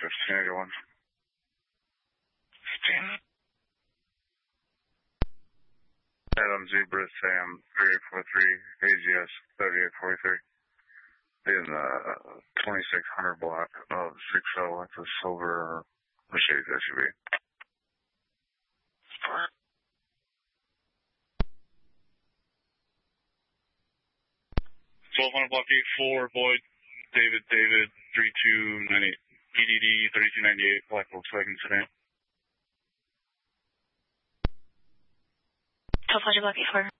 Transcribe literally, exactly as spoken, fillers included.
fifteen eighty-one. fifteen. Adam Zebra Sam three eight four three A G S thirty-eight forty-three. In the twenty-six hundred block of six oh with a silver Mercedes S U V. twelve hundred block eight four, Void, David, David, three two nine eight, P D D thirty-two ninety-eight, black Volkswagen sedan. twelve hundred block eight four.